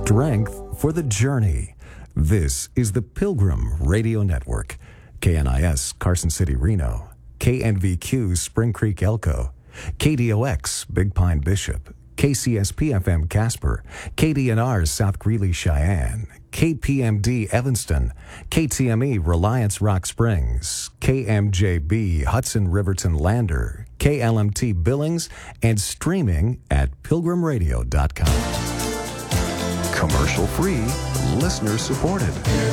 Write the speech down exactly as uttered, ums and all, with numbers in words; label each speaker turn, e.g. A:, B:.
A: strength for the journey. This is the Pilgrim Radio Network. K N I S Carson City, Reno. K N V Q Spring Creek, Elko. K D O X Big Pine, Bishop. K C S P F M Casper, K D N R South Greeley, Cheyenne, K P M D Evanston, K T M E Reliance Rock Springs, K M J B Hudson Riverton Lander, K L M T Billings, and streaming at pilgrim radio dot com. Commercial free, listener supported.